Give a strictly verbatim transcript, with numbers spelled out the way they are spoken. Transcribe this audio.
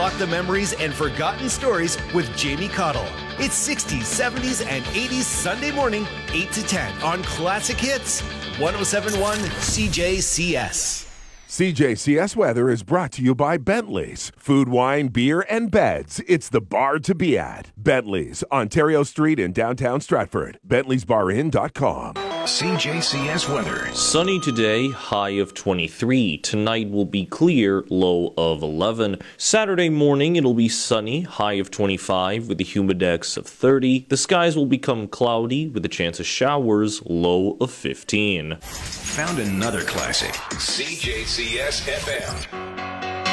unlock the memories and forgotten stories with Jamie Cottle. It's sixties, seventies, and eighties Sunday morning, eight to ten on Classic Hits, one oh seven point one C J C S. C J C S weather is brought to you by Bentley's. Food, wine, beer, and beds. It's the bar to be at. Bentley's, Ontario Street in downtown Stratford. Bentley's Bar Inn dot com. C J C S weather. Sunny today, high of twenty-three. Tonight will be clear, low of eleven. Saturday morning, it'll be sunny, high of twenty-five with a humidex of thirty. The skies will become cloudy with a chance of showers, low of fifteen. Found another classic. C J C S F M.